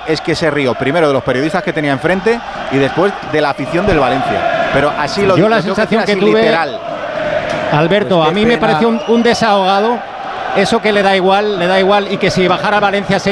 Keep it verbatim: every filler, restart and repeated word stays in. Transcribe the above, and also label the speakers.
Speaker 1: es que se rió primero de los periodistas que tenía enfrente y después de la afición del Valencia. Pero así lo
Speaker 2: Yo la sensación que, que tuve, literal. Alberto, pues a mí pena. me pareció un, un desahogado. Eso que le da igual, le da igual y que si bajara Valencia se